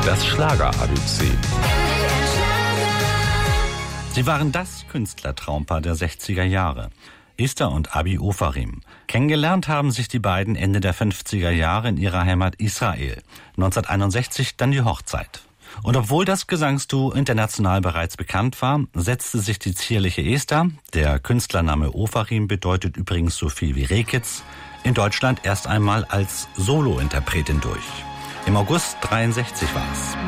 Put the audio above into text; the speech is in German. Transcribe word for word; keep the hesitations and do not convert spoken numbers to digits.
Das Schlager-A B C. Sie waren das Künstlertraumpaar der sechziger Jahre. Esther und Abi Ofarim. Kennengelernt haben sich die beiden Ende der fünfziger Jahre in ihrer Heimat Israel. neunzehnhunderteinundsechzig dann die Hochzeit. Und obwohl das Gesangsduo international bereits bekannt war, setzte sich die zierliche Esther, der Künstlername Ofarim bedeutet übrigens so viel wie Rehkitz, in Deutschland erst einmal als Solointerpretin durch. Im August dreiundsechzig war es.